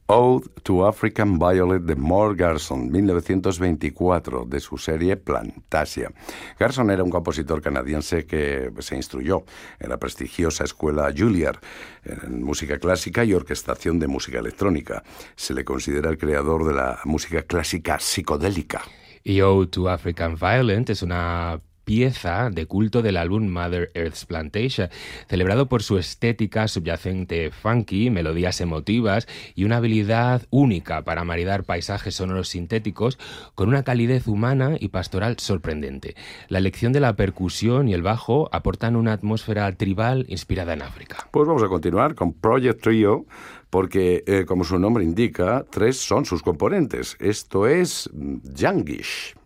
Ode to African Violet de Moore Garson, 1924, de su serie Plantasia. Garson era un compositor canadiense que se instruyó en la prestigiosa escuela Juilliard en música clásica y orquestación de música electrónica. Se le considera el creador de la música clásica psicodélica. Y Ode to African Violet es una pieza de culto del álbum Mother Earth's Plantation, celebrado por su estética subyacente funky, melodías emotivas y una habilidad única para maridar paisajes sonoros sintéticos con una calidez humana y pastoral sorprendente. La elección de la percusión y el bajo aportan una atmósfera tribal inspirada en África. Pues vamos a continuar con Project Trio, porque, como su nombre indica, 3 son sus componentes. Esto es Yangish.